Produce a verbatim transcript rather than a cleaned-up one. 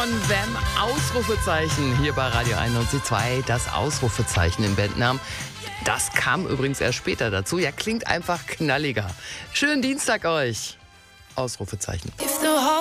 von Wham! Ausrufezeichen hier bei Radio einundneunzig Komma zwei. Das Ausrufezeichen im Bandnamen. Das kam übrigens erst später dazu. Ja, klingt einfach knalliger. Schönen Dienstag euch. Ausrufezeichen.